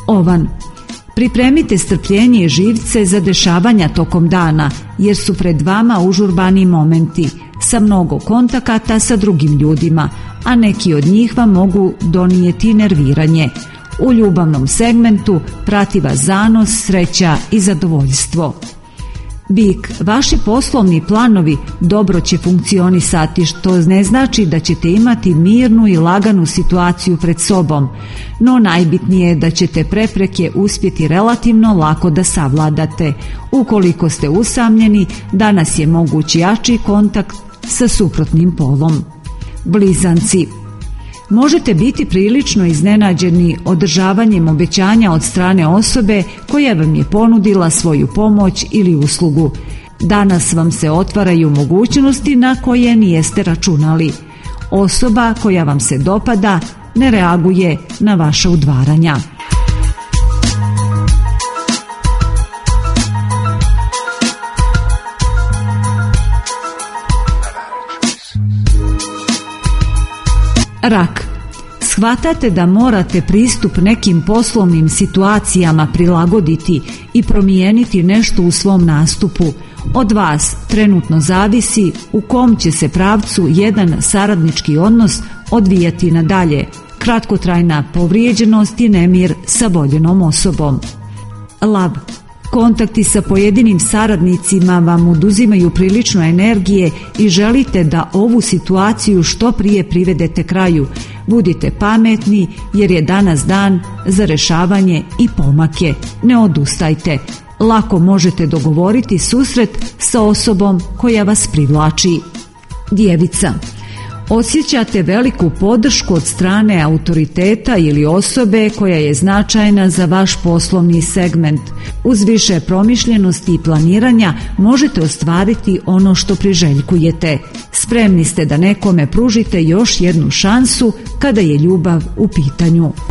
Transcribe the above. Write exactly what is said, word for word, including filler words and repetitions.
Ovan. Pripremite strpljenje i živce za dešavanja tokom dana, jer su pred vama užurbani momenti sa mnogo kontakata sa drugim ljudima, a neki od njih vam mogu donijeti nerviranje. U ljubavnom segmentu prati vas zanos, sreća i zadovoljstvo. Bik, vaši poslovni planovi dobro će funkcionisati, što ne znači da ćete imati mirnu i laganu situaciju pred sobom, no najbitnije je da ćete prepreke uspjeti relativno lako da savladate. Ukoliko ste usamljeni, danas je moguć jači kontakt sa suprotnim polom. Blizanci. Možete biti prilično iznenađeni održavanjem obećanja od strane osobe koja vam je ponudila svoju pomoć ili uslugu. Danas vam se otvaraju mogućnosti na koje nijeste računali. Osoba koja vam se dopada ne reaguje na vaša udvaranja. Rak. Shvatate da morate pristup nekim poslovnim situacijama prilagoditi i promijeniti nešto u svom nastupu. Od vas trenutno zavisi u kom će se pravcu jedan saradnički odnos odvijati nadalje. Kratkotrajna povrijeđenost i nemir sa voljenom osobom. Lav. Kontakti sa pojedinim saradnicima vam oduzimaju prilično energije i želite da ovu situaciju što prije privedete kraju. Budite pametni jer je danas dan za rešavanje i pomake. Ne odustajte. Lako možete dogovoriti susret sa osobom koja vas privlači. Djevica. Osjećate veliku podršku od strane autoriteta ili osobe koja je značajna za vaš poslovni segment. Uz više promišljenosti i planiranja možete ostvariti ono što priželjkujete. Spremni ste da nekome pružite još jednu šansu kada je ljubav u pitanju.